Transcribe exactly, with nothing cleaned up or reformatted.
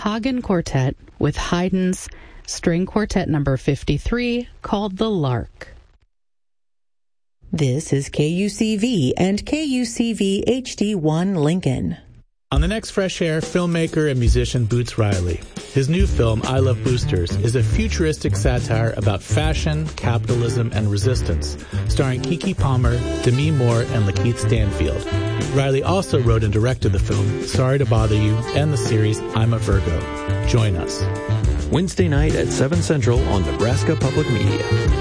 Hagen Quartet with Haydn's String Quartet number fifty-three called The Lark. This is K U C V and K U C V H D one Lincoln. On the next Fresh Air, filmmaker and musician Boots Riley. His new film, I Love Boosters, is a futuristic satire about fashion, capitalism, and resistance, starring Keke Palmer, Demi Moore, and Lakeith Stanfield. Riley also wrote and directed the film Sorry to Bother You and the series I'm a Virgo. Join us. Wednesday night at seven Central on Nebraska Public Media.